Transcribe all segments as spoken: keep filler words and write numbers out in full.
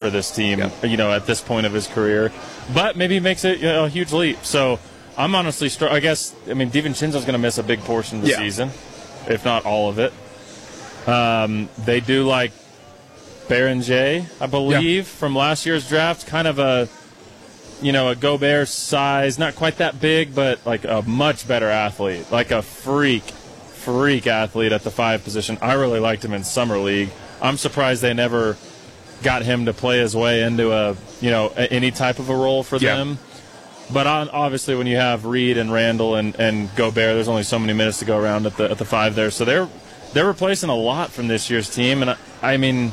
for this team, yeah. you know, at this point of his career. But maybe he makes it, you know, a huge leap. So I'm honestly, str- I guess, I mean, DiVincenzo's going to miss a big portion of the yeah. season, if not all of it. Um, they do like Berenger, I believe, yeah. from last year's draft, kind of a, you know, a Gobert size, not quite that big, but like a much better athlete, like a freak, freak athlete at the five position. I really liked him in Summer League. I'm surprised they never got him to play his way into a, you know, a, any type of a role for yeah. them. But on, obviously when you have Reed and Randall and, and Gobert, there's only so many minutes to go around at the at the five there. So they're they're replacing a lot from this year's team. And I, I mean,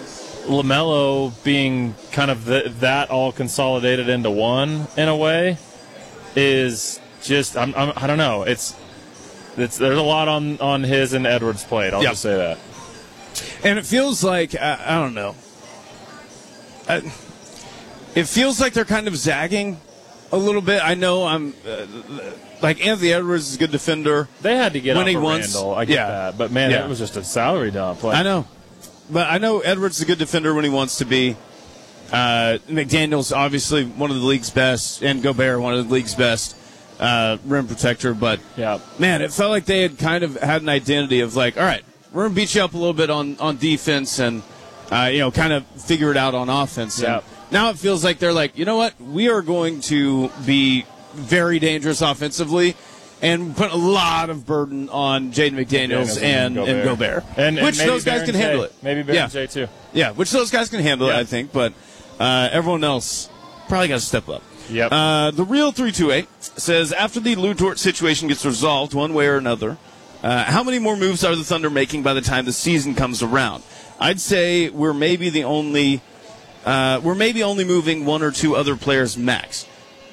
LaMelo being kind of the, that all consolidated into one in a way is just I'm, I'm, I don't know. It's it's there's a lot on, on his and Edwards' plate. I'll yep. just say that. And it feels like I, I don't know. I, it feels like they're kind of zagging a little bit. I know I'm uh, like Anthony Edwards is a good defender. They had to get when off he of wants, Randall. I get yeah. that, but man, yeah. it was just a salary dump. Like, I know. But I know Edwards is a good defender when he wants to be. Uh, McDaniel's obviously one of the league's best, and Gobert one of the league's best uh, rim protector. But, yeah. man, it felt like they had kind of had an identity of like, all right, we're going to beat you up a little bit on, on defense and, uh, you know, kind of figure it out on offense. Yeah. And now it feels like they're like, you know what, we are going to be very dangerous offensively. And put a lot of burden on Jaden McDaniels, McDaniels and, and and Gobert. Gobert. And, and which those guys can handle it. Maybe Berenger, yeah. too. Yeah, which those guys can handle yeah. it, I think. But uh, everyone else probably got to step up. Yep. Uh, the Real three two eight says, after the Lou Dort situation gets resolved one way or another, uh, how many more moves are the Thunder making by the time the season comes around? I'd say we're maybe the only uh, we're maybe only moving one or two other players max.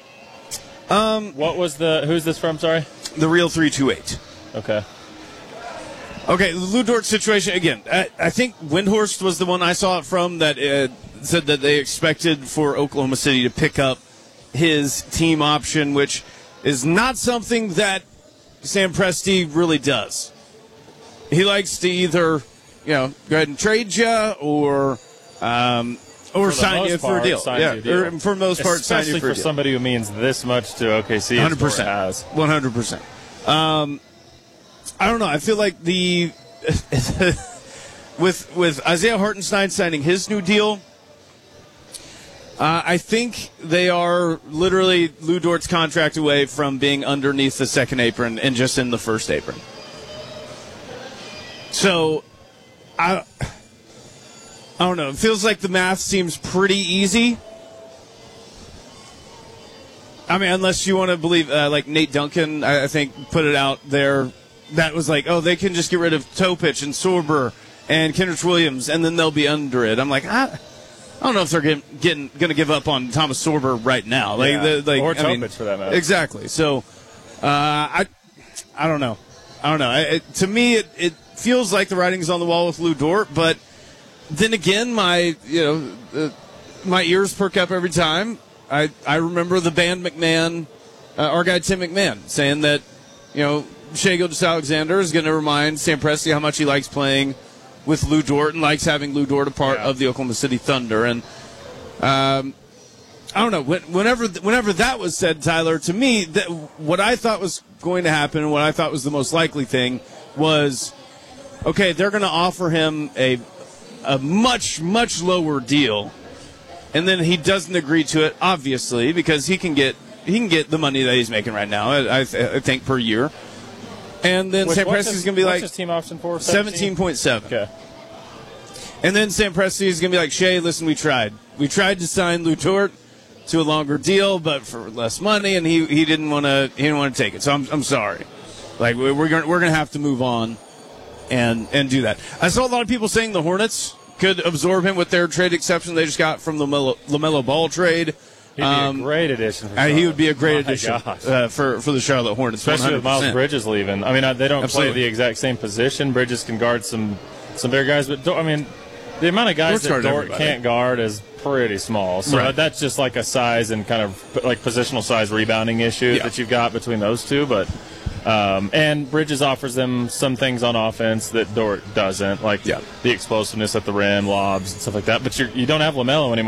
Um, what was the? Who's this from? Sorry. The Real three two eight. Okay. Okay, the Lou Dort situation, again, I, I think Windhorst was the one I saw it from that uh, said that they expected for Oklahoma City to pick up his team option, which is not something that Sam Presti really does. He likes to either, you know, go ahead and trade you or um, or sign you for a deal. Yeah, a deal. Or for the most part, sign you for a deal. Especially for somebody who means this much to O K C. one hundred percent. Has. one hundred percent. Um, I don't know. I feel like the with with Isaiah Hartenstein signing his new deal, uh, I think they are literally Lou Dort's contract away from being underneath the second apron and just in the first apron. So, I I don't know. It feels like the math seems pretty easy. I mean, unless you want to believe, uh, like Nate Duncan, I, I think, put it out there. That was like, oh, they can just get rid of Topic and Sorber and Kenrich Williams, and then they'll be under it. I'm like, I, I don't know if they're getting, getting going to give up on Thomas Sorber right now. Like, yeah. the, like or I Topic mean, for that matter. Exactly. So, uh, I, I don't know. I don't know. I, it, to me, it, it feels like the writing's on the wall with Lou Dort, but then again, my you know, uh, my ears perk up every time. I, I remember the band McMahon, uh, our guy Tim McMahon, saying that, you know, Shai Gilgeous-Alexander is going to remind Sam Presti how much he likes playing with Lou Dort and likes having Lou Dort a part yeah. of the Oklahoma City Thunder. And um, I don't know, whenever whenever that was said, Tyler, to me, that what I thought was going to happen and what I thought was the most likely thing was, okay, they're going to offer him a a much, much lower deal. And then he doesn't agree to it, obviously, because he can get he can get the money that he's making right now, I, I, th- I think, per year. And then Which, Sam Presti is going to be like his team option for seventeen point seven. Okay. And then Sam Presti is going to be like, Shai, listen, we tried. We tried to sign Lou Dort to a longer deal, but for less money, and he, he didn't want to he didn't want to take it. So I'm I'm sorry. Like we're going we're going to have to move on and and do that. I saw a lot of people saying the Hornets could absorb him with their trade exception they just got from the LaMelo, LaMelo Ball trade. He'd um, be a great addition. For uh, he would be a great My addition uh, for for the Charlotte Hornets, especially one hundred percent. with Miles Bridges leaving. I mean, uh, they don't Absolutely. play the exact same position. Bridges can guard some some bigger guys, but I mean, the amount of guys Dort's that Dort everybody. can't guard is pretty small. So Right. that's just like a size and kind of like positional size rebounding issue Yeah. that you've got between those two, but. Um, and Bridges offers them some things on offense that Dort doesn't, like yeah. the explosiveness at the rim, lobs, and stuff like that. But you're, you don't have LaMelo anymore.